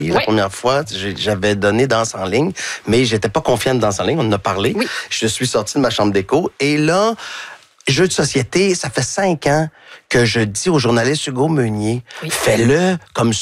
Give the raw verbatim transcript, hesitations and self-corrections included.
La Oui. première fois, j'ai- j'avais donné danse en ligne, mais j'étais pas confiant de danse en ligne. On en a parlé. Oui. Je suis sorti de ma chambre d'écho et là, jeu de société, ça fait cinq ans que je dis au journaliste Hugo Meunier, Oui. fais-le comme